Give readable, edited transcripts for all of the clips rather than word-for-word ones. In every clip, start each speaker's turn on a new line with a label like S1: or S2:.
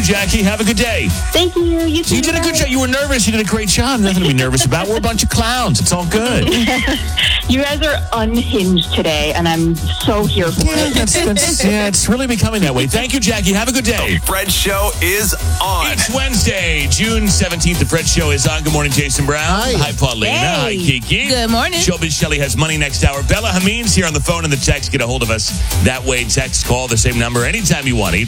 S1: Jackie. Have a good day.
S2: Thank you. You too.
S1: You did a good job. You were nervous. You did a great job. Nothing to be nervous about. We're a bunch of clowns. It's all good.
S2: You guys are unhinged today, and I'm so here for it.
S1: It's really becoming that way. Thank you, Jackie. Have a good day.
S3: The Fred Show is on.
S1: It's Wednesday, June 17th. The Fred Show is on. Good morning, Jason Brown. Hi, Paulina. Hi, Kiki.
S4: Good morning.
S1: Showbiz Shelley has money next hour. Bella Hameen's here on the phone and the text. Get a hold of us that way. Text, call the same number anytime you want.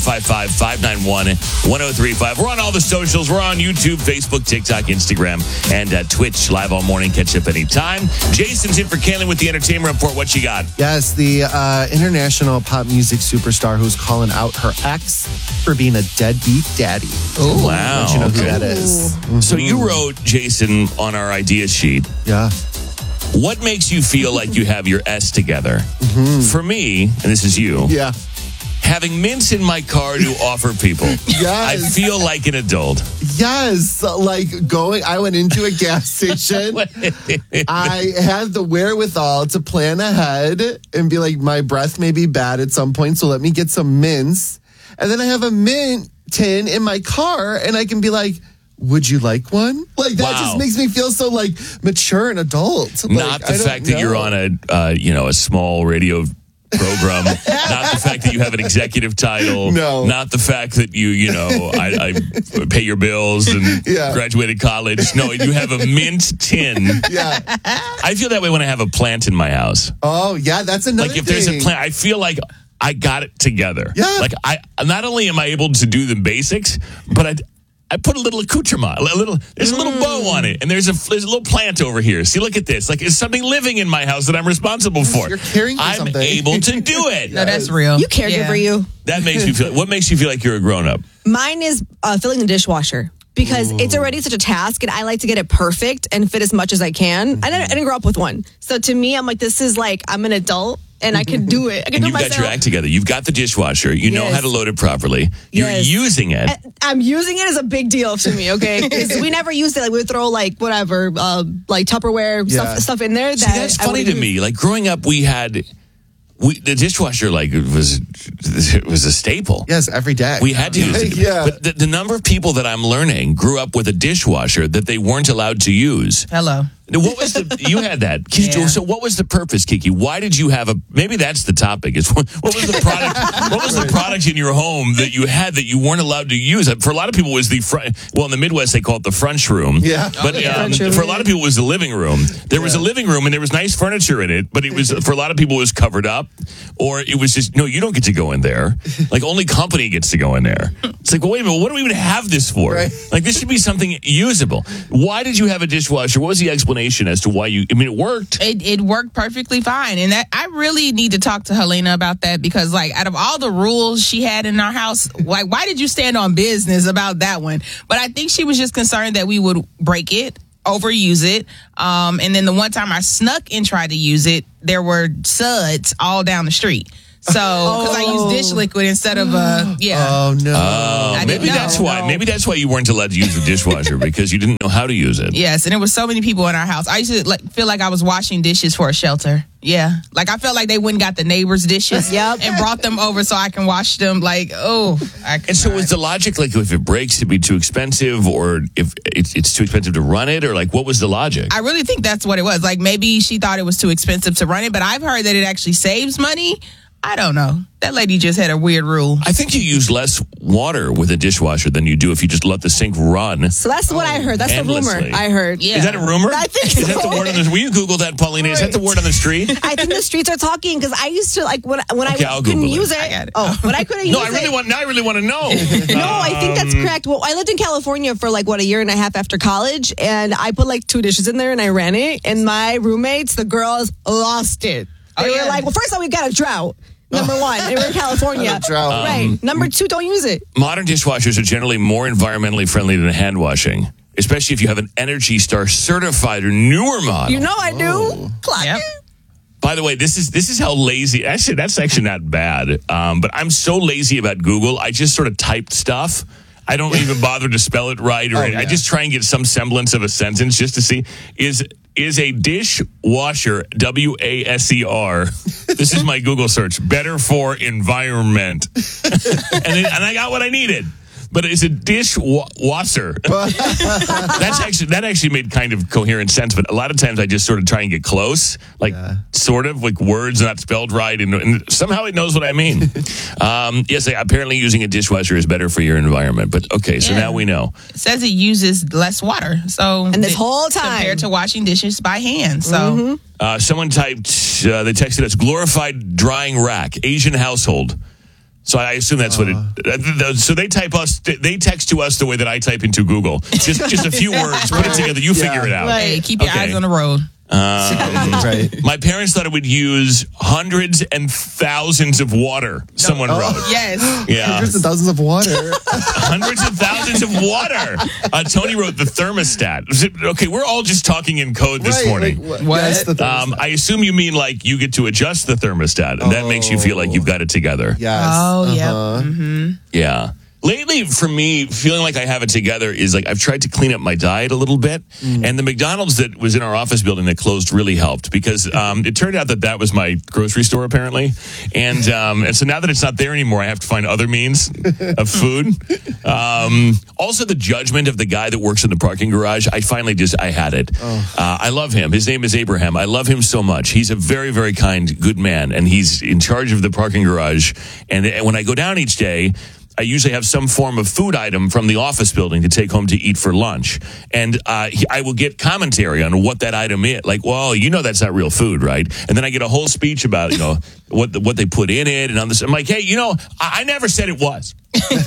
S1: 855-591-1035. We're on all the socials. We're on YouTube, Facebook, TikTok, Instagram, and Twitch. Live all morning. Catch up anytime. Jason's in for Kaylin with the Entertainment Report. What you got?
S5: Yes, the international pop music superstar who's calling out her ex for being a deadbeat daddy.
S1: Oh, wow.
S5: Don't you know who that is? Mm-hmm.
S1: So you wrote, Jason, on our idea sheet.
S5: Yeah.
S1: What makes you feel like you have your S together?
S5: Mm-hmm.
S1: For me, and this is you.
S5: Yeah.
S1: Having mints in my car to offer people.
S5: Yes.
S1: I feel like an adult.
S5: Yes. Like I went into a gas station. I had the wherewithal to plan ahead and be like, my breath may be bad at some point, so let me get some mints. And then I have a mint tin in my car, and I can be like, would you like one? Like, that just makes me feel so, like, mature and adult.
S1: Not the fact that you're on a small radio program. Not the fact that you have an executive title.
S5: No.
S1: Not the fact that I pay your bills and graduated college. No, you have a mint tin.
S5: Yeah.
S1: I feel that way when I have a plant in my house.
S5: Oh, yeah, that's another
S1: Like, if
S5: thing.
S1: there's a plant, I feel like I got it together.
S5: Yeah.
S1: Like, I not only am I able to do the basics, but I put a little accoutrement, there's a little bow on it, and there's a little plant over here. See, look at this. Like, it's something living in my house that I'm responsible for.
S5: You're caring for
S1: I'm
S5: something.
S1: able to do it.
S4: No, that's real.
S6: You caregiver you.
S1: That makes me feel. What makes you feel like you're a grown up?
S6: Mine is filling the dishwasher. Because it's already such a task, and I like to get it perfect and fit as much as I can. I didn't grow up with one. So to me, I'm like, this is like, I'm an adult, and I can do it. I can do it
S1: You've
S6: myself.
S1: got your act together. You've got the dishwasher. You know how to load it properly. You're using it.
S6: I'm using it as a big deal to me, okay? Because we never used it. Like, we would throw, like, whatever, like Tupperware, stuff in there.
S1: See, that's funny to me. Like, growing up, the dishwasher, like, it was a staple.
S5: Yes, every day.
S1: We had to use it.
S5: Yeah.
S1: But the number of people that I'm learning grew up with a dishwasher that they weren't allowed to use.
S4: Hello.
S1: What was you had that?
S4: Yeah.
S1: So what was the purpose, Kiki? Why did you have maybe that's the topic. Is what was the product? What was the product in your home that you had that you weren't allowed to use? For a lot of people, it was the front. Well, in the Midwest, they call it the front room.
S5: Yeah.
S1: But for a lot of people, it was the living room. There was a living room, and there was nice furniture in it. But it was for a lot of people, it was covered up, or it was just no. You don't get to go in there. Like, only company gets to go in there. It's like, well, wait a minute. What do we even have this for?
S5: Right.
S1: Like, this should be something usable. Why did you have a dishwasher? What was the explanation as to why it worked.
S4: It worked perfectly fine. And that I really need to talk to Helena about that, because, like, out of all the rules she had in our house, like, why did you stand on business about that one? But I think she was just concerned that we would break it, overuse it. And then the one time I snuck and tried to use it, there were suds all down the street. So, because I used dish liquid instead of
S5: Oh, no.
S1: Maybe that's why. Maybe that's why you weren't allowed to use the dishwasher, because you didn't know how to use it.
S4: Yes, and there were so many people in our house. I used to feel like I was washing dishes for a shelter. Yeah, like I felt like they went and got the neighbors' dishes and brought them over so I can wash them. Like,
S1: and so was the logic, like, if it breaks, it'd be too expensive, or if it's too expensive to run it, or like, what was the logic?
S4: I really think that's what it was. Like, maybe she thought it was too expensive to run it, but I've heard that it actually saves money. I don't know. That lady just had a weird rule.
S1: I think you use less water with a dishwasher than you do if you just let the sink run.
S6: So that's what I heard. That's
S1: endlessly.
S6: the rumor I heard.
S4: Yeah.
S1: Is that a rumor?
S6: I think so.
S1: Is that the word on the? Will you Google that, Paulina? Is that the word on the street?
S6: I think the streets are talking, because I used to, like, when I
S1: I'll
S6: couldn't
S1: Google
S6: use
S1: it.
S6: it. When I couldn't use it.
S1: Now I really want to know.
S6: No, I think that's correct. Well, I lived in California for like, a year and a half after college, and I put like 2 dishes in there and I ran it, and my roommates, the girls, lost it. They were like, well, first of all, we got a drought. Number one, they were in California. Right. Number 2, don't use it.
S1: Modern dishwashers are generally more environmentally friendly than hand washing, especially if you have an Energy Star certified or newer model.
S6: You know I do. Clock it.
S1: By the way, this is how lazy. Actually, that's actually not bad. But I'm so lazy about Google. I just sort of typed stuff. I don't even bother to spell it right, or I just try and get some semblance of a sentence just to see is a dishwasher WASER. This is my Google search. Better for environment, and I got what I needed. but it's a dishwasher. That actually made kind of coherent sense. But a lot of times I just sort of try and get close, sort of like words not spelled right, and somehow it knows what I mean. Yes, apparently using a dishwasher is better for your environment. But okay, so now we know.
S4: It says it uses less water. So
S6: and this whole time
S4: compared to washing dishes by hand. So
S1: someone typed, they texted us, glorified drying rack, Asian household. So I assume that's what it. So they text to us the way that I type into Google. Just a few words, put it together. You figure it out.
S4: Hey, keep your eyes on the road.
S5: Right.
S1: My parents thought it would use hundreds and thousands of water. Someone wrote.
S4: Yes.
S1: Yeah.
S5: Hundreds and thousands of water.
S1: Hundreds and thousands of water. Tony wrote the thermostat. Okay, we're all just talking in code this morning.
S5: Like, what? Yes, the thermostat.
S1: I assume you mean like you get to adjust the thermostat, and that makes you feel like you've got it together.
S5: Yes.
S4: Oh, yeah. Mm-hmm.
S1: Yeah. Lately, for me, feeling like I have it together is like I've tried to clean up my diet a little bit. And the McDonald's that was in our office building that closed really helped because it turned out that was my grocery store, apparently. And so now that it's not there anymore, I have to find other means of food. Also, the judgment of the guy that works in the parking garage, I had it. I love him. His name is Abraham. I love him so much. He's a very, very kind, good man. And he's in charge of the parking garage. And when I go down each day, I usually have some form of food item from the office building to take home to eat for lunch. And I will get commentary on what that item is. Like, well, that's not real food, right? And then I get a whole speech about, what they put in it and on this. I'm like, hey, I never said it was.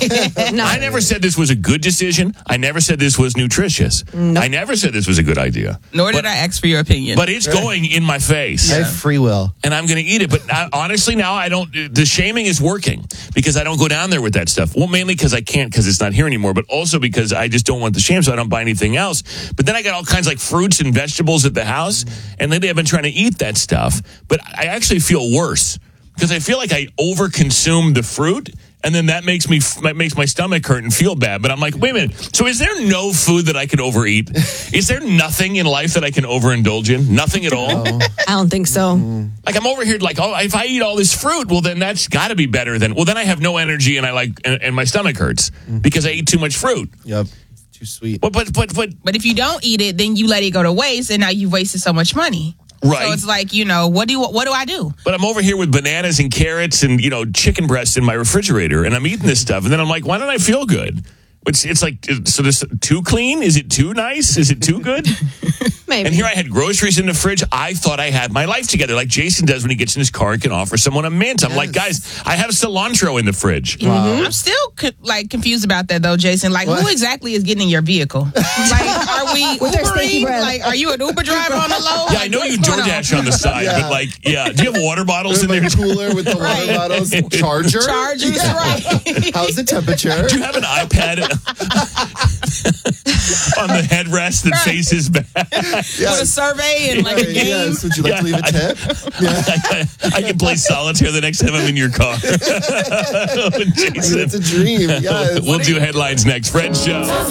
S1: I never said this was a good decision. I never said this was nutritious. Nope. I never said this was a good idea.
S4: Nor did I ask for your opinion.
S1: But it's going in my face.
S5: I have free will.
S1: And I'm going to eat it. But honestly, now the shaming is working because I don't go down there with that stuff. Well, mainly because I can't because it's not here anymore, but also because I just don't want the shame, so I don't buy anything else. But then I got all kinds like fruits and vegetables at the house, and lately I've been trying to eat that stuff. But I actually feel worse because I feel like I overconsume the fruit. And then that makes my stomach hurt and feel bad. But I'm like, wait a minute. So is there no food that I can overeat? Is there nothing in life that I can overindulge in? Nothing at all?
S6: I don't think so.
S1: Like I'm over here like, if I eat all this fruit, well, then that's got to be better than, then I have no energy and and my stomach hurts because I eat too much fruit.
S5: Yep. Too sweet.
S1: But
S4: if you don't eat it, then you let it go to waste and now you've wasted so much money.
S1: Right.
S4: So it's like, what do I do?
S1: But I'm over here with bananas and carrots and, chicken breasts in my refrigerator and I'm eating this stuff. And then I'm like, why don't I feel good? It's like, so this too clean? Is it too nice? Is it too good?
S6: Maybe.
S1: And here I had groceries in the fridge. I thought I had my life together, like Jason does when he gets in his car and can offer someone a mint. I'm like, guys, I have cilantro in the fridge.
S4: Wow. I'm still confused about that though, Jason. Like, who exactly is getting in your vehicle? Like, are we Ubering? Like, are you an Uber driver on the low?
S1: Yeah, I know you DoorDash on the side, but do you have water bottles in there?
S5: Cooler with the water bottles. Chargers,
S4: right.
S5: How's the temperature?
S1: Do you have an iPad on the headrest that faces back?
S4: With a survey and like a game.
S5: Yes. Would you like to leave a tip?
S1: I can play solitaire the next time I'm in your car. Jason.
S5: It's a dream. Yes.
S1: We'll do headlines next. Fred Show.